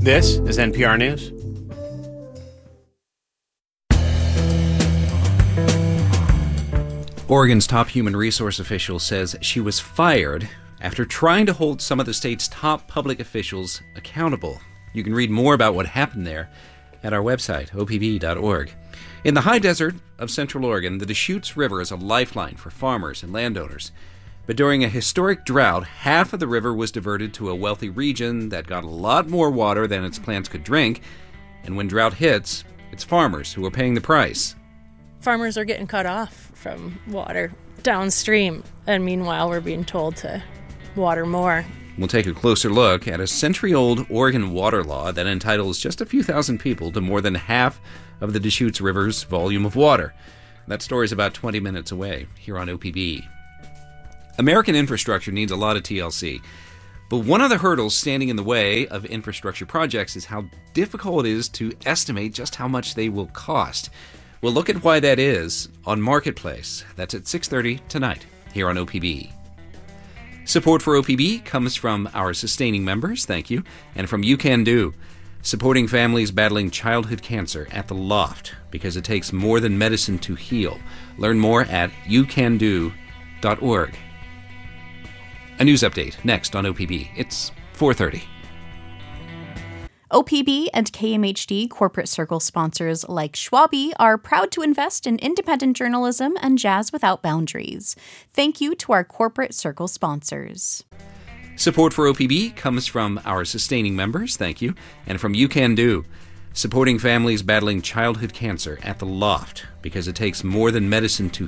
This is NPR News. Oregon's top human resource official says she was fired after trying to hold some of the state's top public officials accountable. You can read more about what happened there at our website, opb.org. In the high desert of Central Oregon, the Deschutes River is a lifeline for farmers and landowners. But during a historic drought, half of the river was diverted to a wealthy region that got a lot more water than its plants could drink. And when drought hits, it's farmers who are paying the price. Farmers are getting cut off from water downstream, and meanwhile we're being told to water more. We'll take a closer look at a century-old Oregon water law that entitles just a few thousand people to more than half of the Deschutes River's volume of water. That story's about 20 minutes away here on OPB. American infrastructure needs a lot of TLC, but one of the hurdles standing in the way of infrastructure projects is how difficult it is to estimate just how much they will cost. We'll look at why that is on Marketplace. That's at 6:30 tonight here on OPB. Support for OPB comes from our sustaining members, thank you, and from You Can Do, supporting families battling childhood cancer at the Loft, because it takes more than medicine to heal. Learn more at youcando.org. A news update next on OPB. It's 4:30. OPB and KMHD corporate circle sponsors like Schwabe are proud to invest in independent journalism and jazz without boundaries. Thank you to our corporate circle sponsors. Support for OPB comes from our sustaining members, thank you, and from You Can Do, supporting families battling childhood cancer at the Loft, because it takes more than medicine to